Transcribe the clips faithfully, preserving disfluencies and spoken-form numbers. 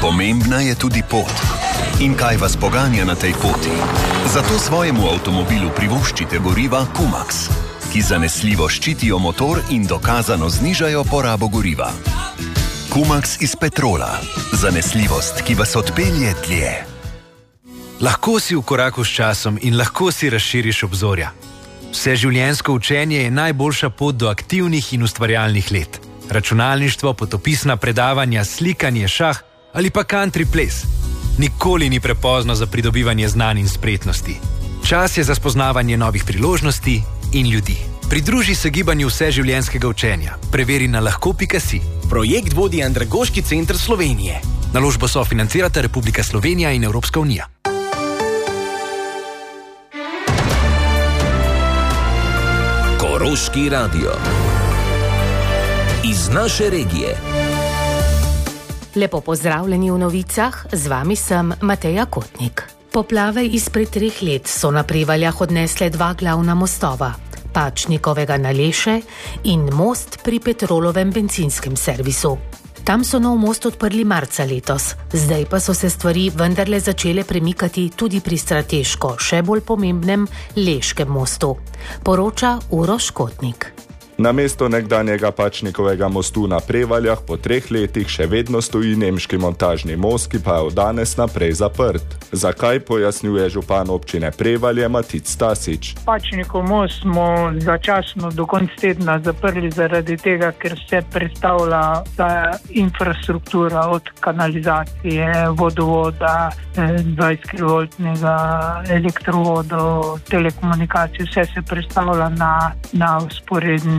Pomembna je tudi pot. In kaj vas poganja na tej poti? Zato svojemu avtomobilu privoščite goriva Kumax, ki zanesljivo ščitijo motor in dokazano znižajo porabo goriva. Kumax iz petrola. Zanesljivost, ki vas odpelje dlje. Lahko si v koraku s časom in lahko si razširiš obzorja. Vseživljenjsko učenje je najboljša pot do aktivnih in ustvarjalnih let. Računalništvo, potopisna predavanja, slikanje, šah ali pa country ples. Nikoli ni prepozno za pridobivanje znanj in spretnosti. Čas je za spoznavanje novih priložnosti in ljudi. Pridruži se gibanju vseživljenjskega učenja. Preveri na lahko pika si. Projekt vodi Andragoški center Slovenije. Naložbo sofinancirata Republika Slovenija in Evropska unija. Koroški radio. Iz naše regije. Lepo pozdravljeni v novicah, z vami sem Mateja Kotnik. Poplave izpred treh let so na Prevaljah odnesle dva glavna mostova, Pačnikovega na Leše in most pri Petrolovem bencinskem servisu. Tam so nov most odprli marca letos, zdaj pa so se stvari vendarle začele premikati tudi pri strateško, še bolj pomembnem Leškem mostu. Poroča Uroš Kotnik. Namesto nekdanjega Pačnikovega mostu na Prevaljah po treh letih še vedno stoji nemški montažni most, ki pa je od danes naprej zaprt. Zakaj, pojasnjuje župan občine Prevalje Matic Stasič. Pačnikov most smo začasno do konca tedna zaprli zaradi tega, ker se predstavlja ta infrastruktura od kanalizacije, vodovoda, dvajsetkilovoltnega elektrovoda, telekomunikacije, vse se predstavlja na, na usporedni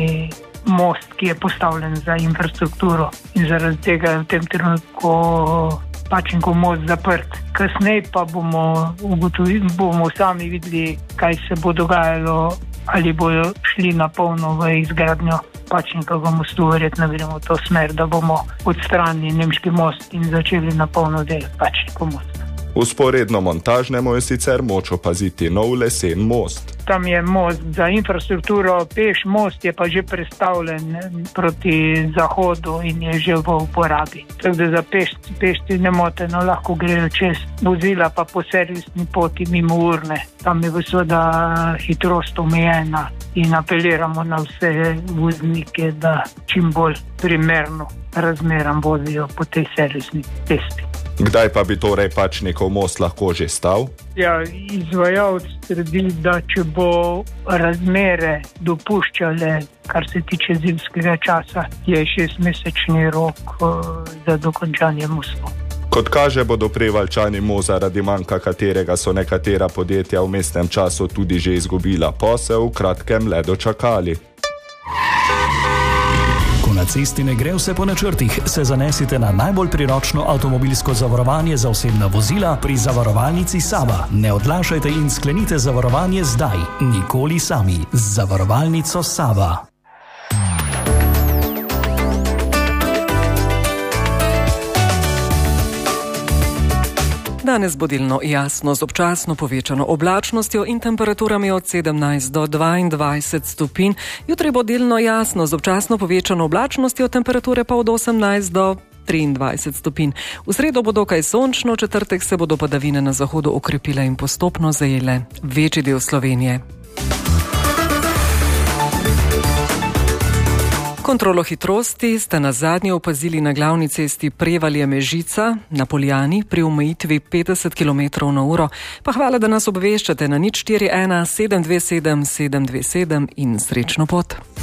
most, ki je postavljen za infrastrukturo in zaradi tega je v tem trenutku Pačnikov most zaprt. Kasneje pa bomo ugotovili, bomo sami videli, kaj se bo dogajalo, ali bojo šli na polno v izgradnjo Pačnikovega mostu. Verjetno gremo v to smer, da bomo odstranili nemški most in začeli na polno delati Pačnikov most. Usporedno montažnemu je sicer moč opaziti nov lesen most. Tam je most za infrastrukturo, peš most je pa že prestavljen proti zahodu in je že v uporabi. Tako da za pešci, pešci nemoteno lahko grejo čez, vozila pa po servisni poti mimo urne. Tam je seveda hitrost omejena in apeliramo na vse voznike, da čim bolj primerno razmeram vozijo po tej servisni cesti. Kdaj pa bi torej Pačnikov most lahko že stal? Ja, izvajalec trdi, da če bo razmere dopuščale, kar se tiče zimskega časa, je šestmesečni rok uh, za dokončanje mostu. Kot kaže, bodo Prevaljčani most, zaradi manjka katerega so nekatera podjetja v mestnem času tudi že izgubila posel, v kratkem le dočakali. Na cesti ne gre vse po načrtih, se zanesite na najbolj priročno avtomobilsko zavarovanje za osebna vozila pri zavarovalnici Sava. Ne odlašajte in sklenite zavarovanje zdaj, nikoli sami. Z zavarovalnico Sava. Danes bo delno jasno z občasno povečano oblačnostjo in temperaturami od sedemnajst do dvaindvajset stopinj. Jutri bo delno jasno z občasno povečano oblačnostjo, temperature pa od osemnajst do triindvajset stopinj. V sredo bo dokaj sončno, četrtek se bodo padavine na zahodu okrepile in postopno zajele večji del Slovenije. Kontrolo hitrosti ste na zadnje opazili na glavni cesti Prevalje-Mežica na Poljani pri omejitvi petdeset kilometrov na uro. Pa hvala, da nas obveščate na nič štiri ena sedem dve sedem sedem dve sedem in srečno pot.